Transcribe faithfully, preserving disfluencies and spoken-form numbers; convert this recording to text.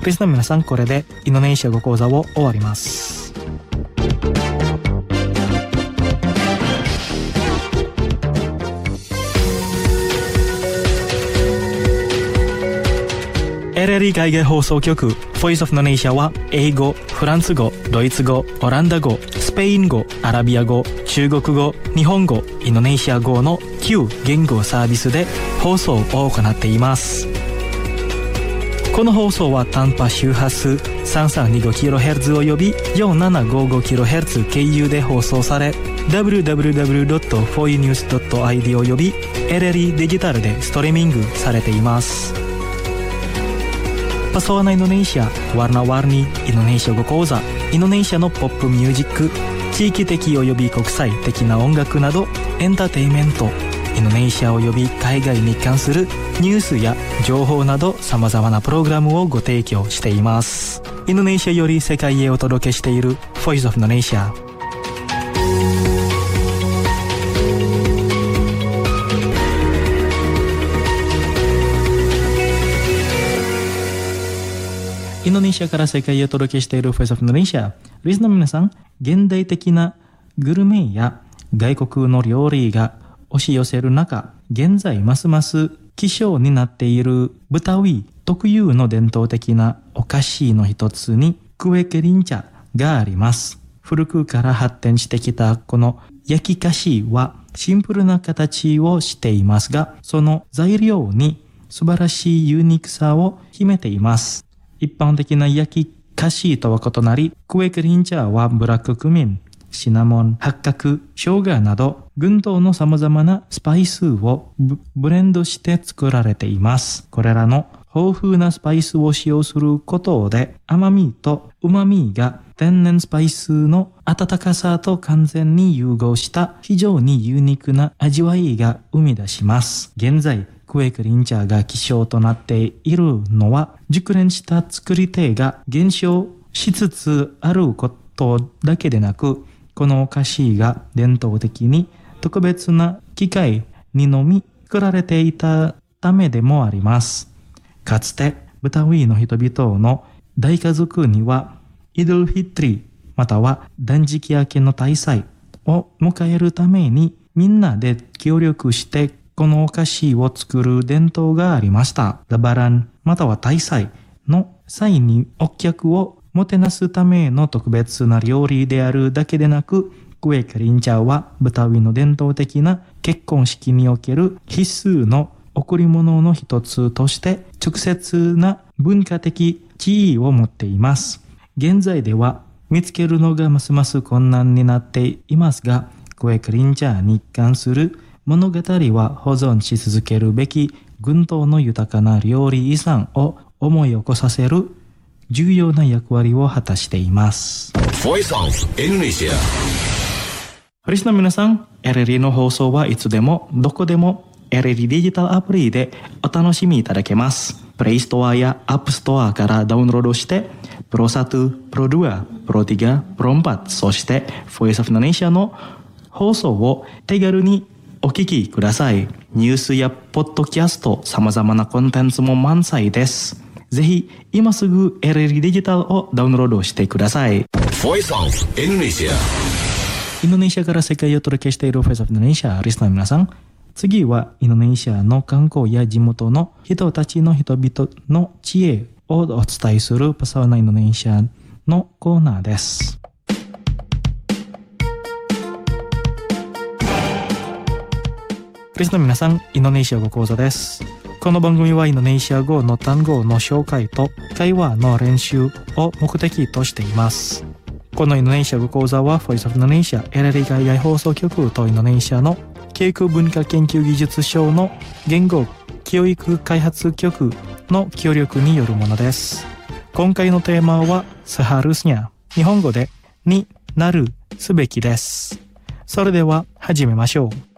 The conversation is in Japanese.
リスナーの皆さん、これでインドネシア語講座を終わります。エルエルイー 海外放送局 Voice of Indonesia は英語、フランス語、ドイツ語、オランダ語、スペイン語、アラビア語、中国語、日本語、インドネシア語のきゅう言語サービスで放送を行っています。この放送は短波周波数 さんさんにごキロヘルツ および よんななごごキロヘルツ 経由で放送され ダブリューダブリューダブリュードットフォーユーニュースドットアイディー および エルエルイー デジタルでストリーミングされています。Pesona Indonesia, Warna-warni Indonesia語講座、インドネシアのポップミュージック、地域的および国際的な音楽などエンターテインメント、インドネシアおよび海外に関するニュースや情報など様々なプログラムをご提供しています。インドネシアより世界へお届けしている Voice of Indonesia。インドネシアから世界へお届けしている Voice of Indonesia。リスナーの皆さん、現代的なグルメや外国の料理が押し寄せる中、現在ますます希少になっているブタウィ特有の伝統的なお菓子の一つにクエケリンチャがあります。古くから発展してきたこの焼き菓子はシンプルな形をしていますが、その材料に素晴らしいユニークさを秘めています。一般的な焼き菓子とは異なり、クエケリンチャはブラッククミン、シナモン、八角、生姜など群島の様々なスパイスを ブ, ブレンドして作られています。これらの豊富なスパイスを使用することで甘みと旨みが天然スパイスの温かさと完全に融合した非常にユニークな味わいが生み出します。現在クエケリンチャが希少となっているのは熟練した作り手が減少しつつあることだけでなく、このお菓子が伝統的に特別な機械にのみ作られていたためでもあります。かつてブタウィの人々の大家族にはイドルフィトリまたは断食明けの大祭を迎えるためにみんなで協力してこのお菓子を作る伝統がありました。ラバランまたは大祭の際にお客をもてなすための特別な料理であるだけでなく、クエケリンチャはブタウィの伝統的な結婚式における必須の贈り物の一つとして直接な文化的地位を持っています。現在では見つけるのがますます困難になっていますが、クエケリンチャに関する物語は保存し続けるべき群島の豊かな料理遺産を思い起こさせる重要な役割を果たしています。 Voice of Indonesia。 リスナーの皆さん、 エルエルイー の放送はいつでもどこでも エルエルイー デジタルアプリでお楽しみいただけます。プレイストアやアップストアからダウンロードしてプロワン、プロツー、プロスリー、プロフォー、そして Voice of Indonesia の放送を手軽にお聞きください。ニュースやポッドキャスト、様々なコンテンツも満載です。ぜひ今すぐ エルエルイー デジタルをダウンロードしてください。 Voice of Indonesia。 インドネシアから世界へお届けしている Voice of Indonesia。 リスナーの皆さん、次はインドネシアの観光や地元の人たちの人々の知恵をお伝えするパサワナインドネシアのコーナーです。リスナーの皆さん、インドネシア語講座です。この番組はインドネシア語の単語の紹介と会話の練習を目的としています。このインドネシア語講座は Voice of Indonesia エルエルイー 海外放送局とインドネシアの教育文化研究技術省の言語教育開発局の協力によるものです。今回のテーマはセハルスニャ、日本語でになるすべきです。それでは始めましょう。